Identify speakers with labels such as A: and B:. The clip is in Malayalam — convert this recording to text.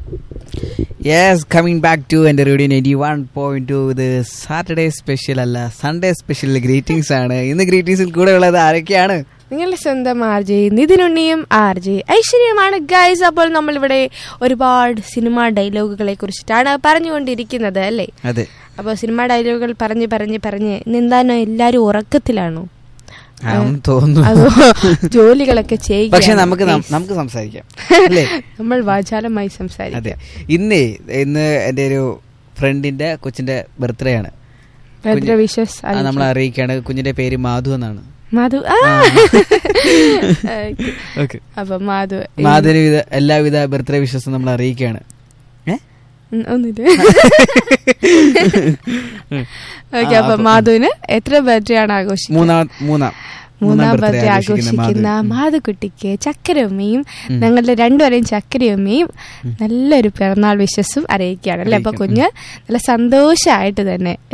A: Yes, coming back to എൻ്റെ റേഡിയോ 91.2. ഇത് സാറ്റർഡേ സ്പെഷ്യൽ അല്ല, സൺഡേ സ്പെഷ്യൽ ഗ്രീറ്റിംഗ്സ് ആണ്. ഇന്ന് ഗ്രീറ്റിംഗ്സിൽ കൂടെ ഉള്ളത് ആരൊക്കെയാണ്?
B: നിങ്ങളുടെ സ്വന്തം ആർജെ നിതിനുണ്ണിയും ആർജെ ഐശ്വര്യമാണ് ഗൈസ്. അപ്പോൾ നമ്മളിവിടെ ഒരുപാട് സിനിമാ ഡയലോഗുകളെ കുറിച്ചിട്ടാണ് പറഞ്ഞുകൊണ്ടിരിക്കുന്നത് അല്ലേ?
A: അതെ.
B: അപ്പോൾ സിനിമാ ഡയലോഗുകൾ പറഞ്ഞ് പറഞ്ഞ് പറഞ്ഞ് എന്താണോ എല്ലാരും ഉറക്കത്തിലാണോ
A: തോന്നുന്നു?
B: ജോലികളൊക്കെ ചെയ്യും.
A: പക്ഷെ നമുക്ക് സംസാരിക്കാം അല്ലേ?
B: നമ്മൾ വാചാലമായി സംസാരിക്കാം.
A: ഇന്ന് എൻ്റെ ഒരു ഫ്രണ്ടിന്റെ കൊച്ചിന്റെ ബർത്ത്ഡേ ആണ്. നമ്മൾ അറിയിക്കാണ്. കുഞ്ഞിന്റെ പേര് മാധു എന്നാണ്.
B: മാധു. അപ്പൊ
A: മാധുവിന് എല്ലാവിധ ബർത്ത്ഡേ വിഷസും നമ്മൾ അറിയിക്കുകയാണ്.
B: അപ്പൊ മാധുവിന് എത്ര ബർത്ത്ഡേ ആണ് ആഘോഷിക്കുന്നത്? മൂന്നാം ബർത്ത്ഡേ ആഘോഷിക്കുന്ന മാധുക്കുട്ടിക്ക് ചക്കരയമ്മയും ഞങ്ങളുടെ രണ്ടുപേരെയും ചക്കരയമ്മയും നല്ലൊരു പിറന്നാൾ വിശ്വസും അറിയിക്കുകയാണ് അല്ലെ? അപ്പൊ കുഞ്ഞ് നല്ല സന്തോഷമായിട്ട് തന്നെ